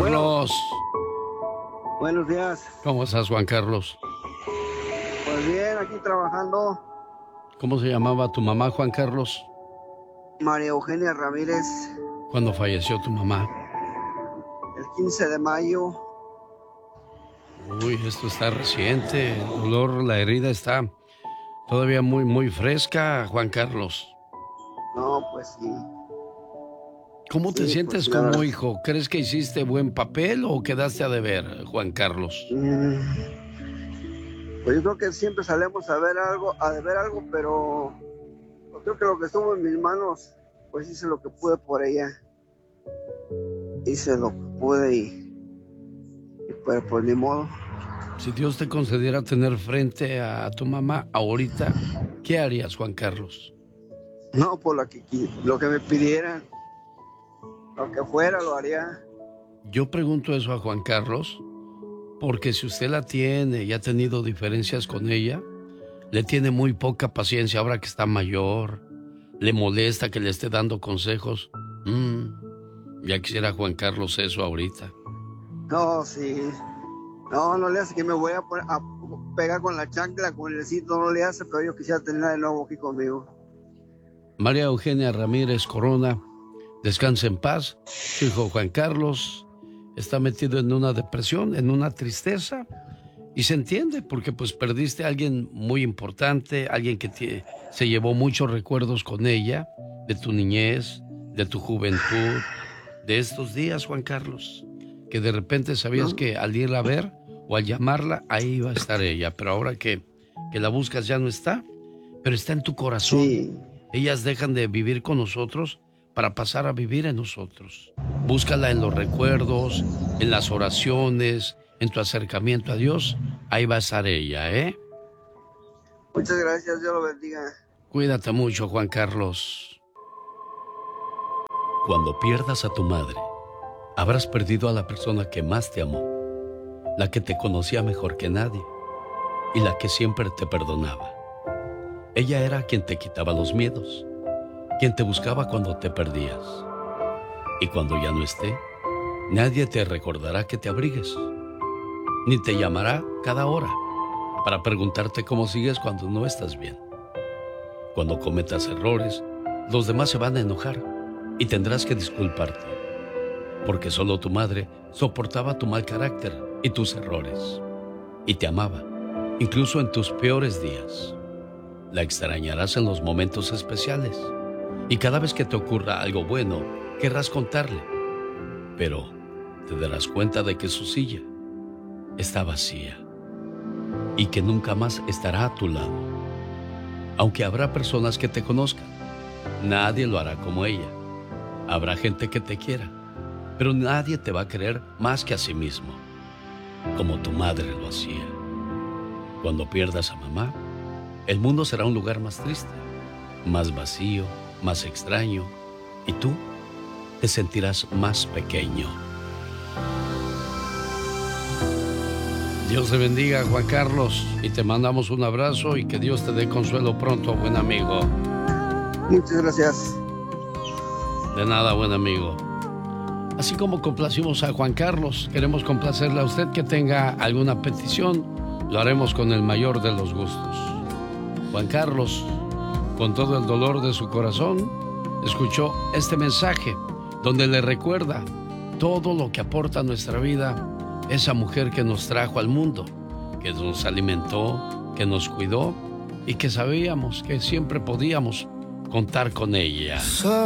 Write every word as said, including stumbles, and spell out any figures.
Carlos. Buenos días. ¿Cómo estás, Juan Carlos? Pues bien, aquí trabajando. ¿Cómo se llamaba tu mamá, Juan Carlos? María Eugenia Ramírez. ¿Cuándo falleció tu mamá? El quince de mayo. Uy, esto está reciente. El dolor, la herida está todavía muy, muy fresca, Juan Carlos. No, pues sí. ¿Cómo te sí, sientes pues, como claro. hijo? ¿Crees que hiciste buen papel o quedaste a deber, Juan Carlos? Mm, Pues yo creo que siempre salemos a ver algo, a deber algo, pero yo creo que lo que estuvo en mis manos, pues hice lo que pude por ella. Hice lo que pude y, y pues, pues ni modo. Si Dios te concediera tener frente a tu mamá ahorita, ¿qué harías, Juan Carlos? No, por lo que, qui- lo que me pidieran, lo que fuera lo haría. Yo pregunto eso a Juan Carlos porque si usted la tiene y ha tenido diferencias con ella, le tiene muy poca paciencia ahora que está mayor, le molesta que le esté dando consejos. Mm, ya quisiera Juan Carlos eso ahorita. No, sí. No, no le hace que me voy a, poner, a pegar con la chancla, con el cito, no le hace, pero yo quisiera tenerla de nuevo aquí conmigo. María Eugenia Ramírez Corona, descanse en paz. Su hijo Juan Carlos está metido en una depresión, en una tristeza, y se entiende porque pues perdiste a alguien muy importante, alguien que te, se llevó muchos recuerdos con ella, de tu niñez, de tu juventud, de estos días, Juan Carlos, que de repente sabías ¿No? que al irla a ver o al llamarla, ahí iba a estar ella, pero ahora que, que la buscas ya no está, pero está en tu corazón. Sí. Ellas dejan de vivir con nosotros para pasar a vivir en nosotros. Búscala en los recuerdos, en las oraciones, en tu acercamiento a Dios. Ahí va a estar ella, ¿eh? Muchas gracias, Dios lo bendiga. Cuídate mucho, Juan Carlos. Cuando pierdas a tu madre, habrás perdido a la persona que más te amó, la que te conocía mejor que nadie y la que siempre te perdonaba. Ella era quien te quitaba los miedos, quien te buscaba cuando te perdías. Y cuando ya no esté, nadie te recordará que te abrigues, ni te llamará cada hora para preguntarte cómo sigues cuando no estás bien. Cuando cometas errores, los demás se van a enojar y tendrás que disculparte, porque solo tu madre soportaba tu mal carácter y tus errores, y te amaba, incluso en tus peores días. La extrañarás en los momentos especiales y cada vez que te ocurra algo bueno, querrás contarle. Pero te darás cuenta de que su silla está vacía y que nunca más estará a tu lado. Aunque habrá personas que te conozcan, nadie lo hará como ella. Habrá gente que te quiera, pero nadie te va a querer más que a sí mismo, como tu madre lo hacía. Cuando pierdas a mamá, el mundo será un lugar más triste, más vacío, más extraño, y tú te sentirás más pequeño. Dios te bendiga, Juan Carlos, y te mandamos un abrazo y que Dios te dé consuelo pronto, buen amigo. Muchas gracias. De nada, buen amigo. Así como complacimos a Juan Carlos, queremos complacerle a usted que tenga alguna petición, lo haremos con el mayor de los gustos. Juan Carlos, con todo el dolor de su corazón, escuchó este mensaje donde le recuerda todo lo que aporta a nuestra vida esa mujer que nos trajo al mundo, que nos alimentó, que nos cuidó y que sabíamos que siempre podíamos contar con ella.